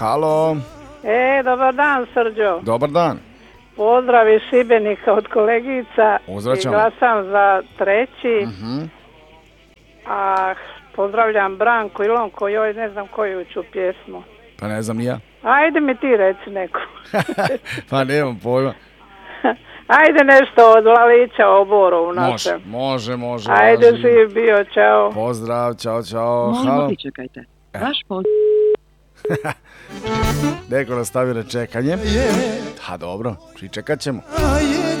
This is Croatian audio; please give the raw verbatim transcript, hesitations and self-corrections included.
Halo. E, dobar dan, Srđo. Dobar dan. Pozdrav iz Šibenika od kolegica. Uzvraćamo. I glasam za treći. Mhm. A pozdravljam Branku Ilonko, joj ne znam koju ću pjesmu. Pa ne znam ni ja. Ajde mi ti reci neku. Pa nemam pojma. Ajde nešto od Lalića o Borovu Može, našem. može, može. Ajde, važi. živ bio, čao. Pozdrav, čao, čao. Molimo, Halo. pričekajte. Vaš poziv. Neko nas stavi na čekanje. Ha, dobro, pričekat ćemo.